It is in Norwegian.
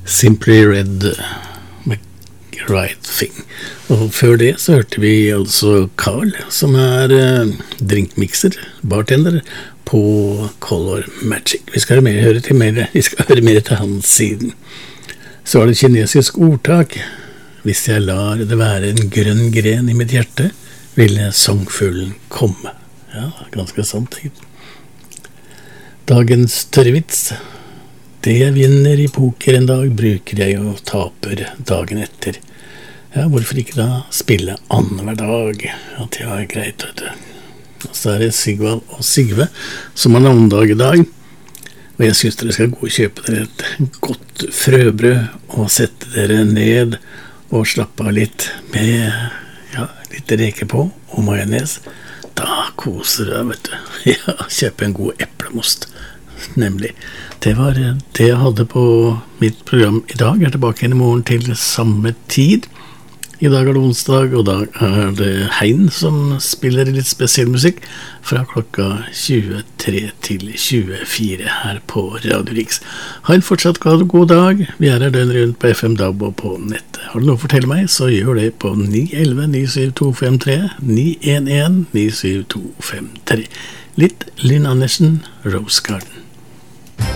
Simply Red med Right Thing. Og før det så hørte vi altså Carl, som drinkmixer, bartender på Color Magic. Vi skal høre mer til hans siden. Så var det kinesisk ordtak: hvis jeg lar det være en grønn gren i mitt hjerte, vil sangfuglen komme. Ja, ganske sant. Dagens tørrvits: det jeg vinner i poker en dag, bruker jeg og taper dagen etter. Ja, hvorfor ikke da spille annenhver dag? Ja, det var greit, vet du. Og så det Sigvald og Sigve som har navnedag i dag. Og jeg synes dere skal gå og kjøpe dere et godt frøbrød og sette dere ned og slappe av litt med litt reker på og majones. Da koser du deg, vet du. Ja, kjøpe en god eplemost. Nemlig. Det var det jeg hadde på mitt program i dag. Jeg tilbake igjen i morgen til samme tid. I dag det onsdag, og da det Hein som spiller litt spesiell musikk fra klokka 23 til 24 her på Radio Riks. Ha en fortsatt god dag. Vi her døgnet rundt på FM DAB og på nettet. Har du noe å fortelle meg, så gjør det på 911-97253, 911-97253. Litt Lynn Andersen, Rose Garden.